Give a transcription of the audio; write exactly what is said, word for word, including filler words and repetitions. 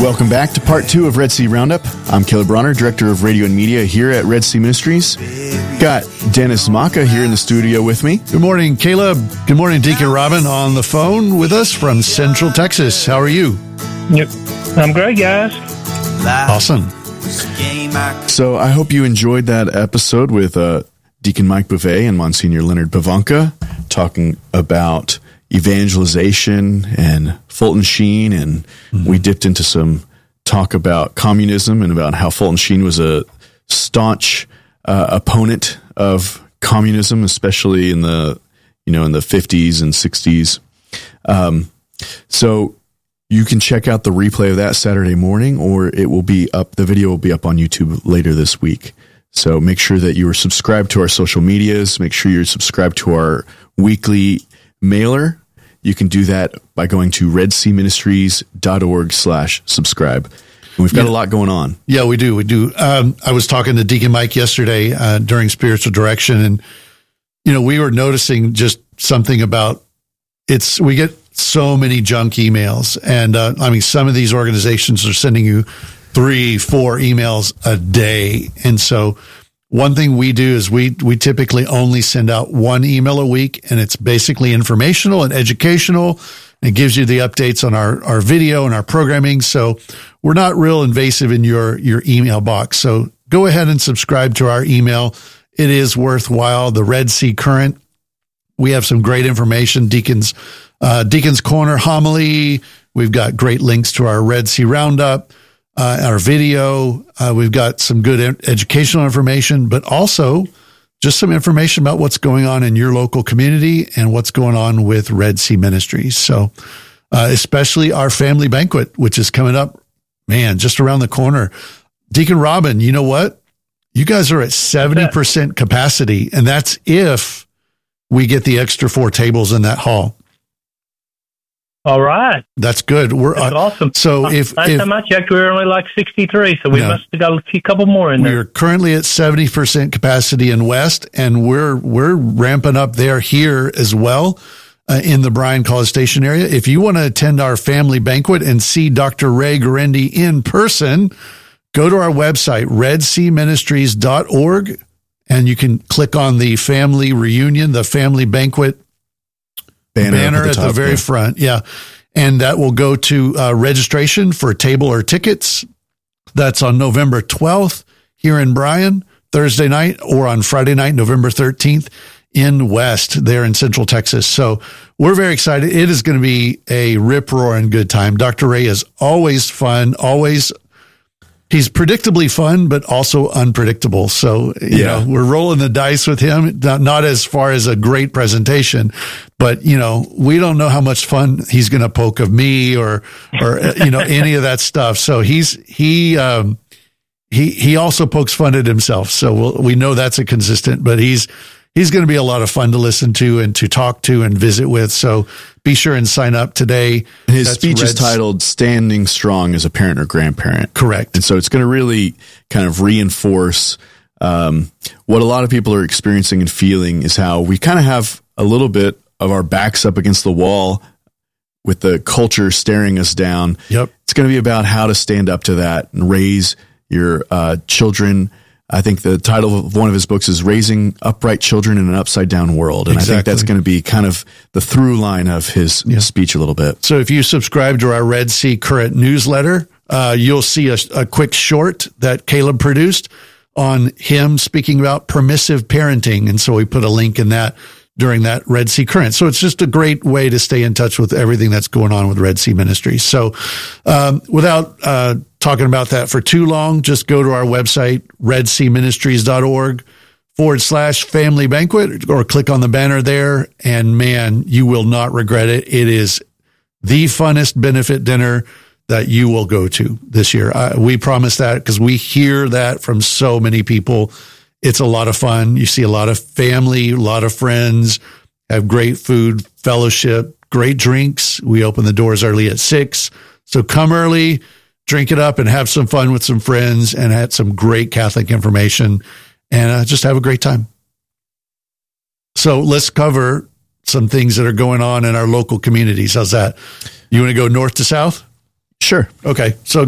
Welcome back to part two of Red Sea Roundup. I'm Caleb Bronner, Director of Radio and Media here at Red Sea Ministries. Got Dennis Maka here in the studio with me. Good morning, Caleb. Good morning, Deacon Robin on the phone with us from Central Texas. How are you? Yep. I'm great, guys. Awesome. So I hope you enjoyed that episode with uh, Deacon Mike Bouvet and Monsignor Leonard Pavanka talking about evangelization and Fulton Sheen, and mm-hmm. we dipped into some talk about communism and about how Fulton Sheen was a staunch uh, opponent of communism, especially in the you know in the fifties and sixties. Um, so you can check out the replay of that Saturday morning, or it will be up. The video will be up on YouTube later this week. So make sure that you are subscribed to our social medias. Make sure you're subscribed to our weekly mailer. You can do that by going to redseaministries.org slash subscribe. And we've got yeah. a lot going on. Yeah, we do. We do. Um, I was talking to Deacon Mike yesterday uh, during Spiritual Direction, and, you know, we were noticing just something about it's, we get so many junk emails. And, uh, I mean, some of these organizations are sending you three, four emails a day. And so one thing we do is we we typically only send out one email a week, and it's basically informational and educational. It gives you the updates on our, our video and our programming. So we're not real invasive in your, your email box. So go ahead and subscribe to our email. It is worthwhile. The Red Sea Current. We have some great information. Deacons, uh, Deacons Corner homily. We've got great links to our Red Sea Roundup. Uh, our video, uh, we've got some good ed- educational information, but also just some information about what's going on in your local community and what's going on with Red Sea Ministries. So, uh, especially our family banquet, which is coming up, man, just around the corner. Deacon Robin, you know what? You guys are at seventy percent capacity, and that's if we get the extra four tables in that hall. All right. That's good. We're That's uh, awesome. So if, last if, time I checked, we were only like sixty-three, so we no, must have got a few couple more in there. We're currently at seventy percent capacity in West, and we're we're ramping up there here as well uh, in the Bryan College Station area. If you want to attend our family banquet and see Doctor Ray Garendi in person, go to our website, red sea ministries dot org, and you can click on the family reunion, the family banquet banner, banner at the, at the very there. front. Yeah. And that will go to uh, registration for a table or tickets. That's on November twelfth here in Bryan, Thursday night, or on Friday night, November thirteenth in West there in Central Texas. So we're very excited. It is going to be a rip-roaring good time. Doctor Ray is always fun, always he's predictably fun, but also unpredictable. So, you yeah. know, we're rolling the dice with him, not, not as far as a great presentation, but, you know, we don't know how much fun he's going to poke of me or, or, you know, any of that stuff. So he's, he, um, he, he also pokes fun at himself. So we'll, we know that's a consistent, but he's, he's going to be a lot of fun to listen to and to talk to and visit with. So be sure and sign up today. And his That's speech Red's, is titled Standing Strong as a Parent or Grandparent. Correct. And so it's going to really kind of reinforce um, what a lot of people are experiencing and feeling is how we kind of have a little bit of our backs up against the wall with the culture staring us down. Yep. It's going to be about how to stand up to that and raise your uh, children. I think the title of one of his books is Raising Upright Children in an Upside Down World. And exactly. I think that's going to be kind of the through line of his yeah. speech a little bit. So if you subscribe to our Red Sea Current newsletter, uh, you'll see a, a quick short that Caleb produced on him speaking about permissive parenting. And so we put a link in that during that Red Sea Current. So it's just a great way to stay in touch with everything that's going on with Red Sea Ministries. So um, without uh, talking about that for too long, just go to our website, red sea ministries dot org forward slash family banquet, or click on the banner there. And man, you will not regret it. It is the funnest benefit dinner that you will go to this year. Uh, we promise that because we hear that from so many people. It's a lot of fun. You see a lot of family, a lot of friends, have great food, fellowship, great drinks. We open the doors early at six. So come early, drink it up, and have some fun with some friends, and have some great Catholic information, and uh, just have a great time. So let's cover some things that are going on in our local communities. How's that? You want to go north to south? Sure. Okay. So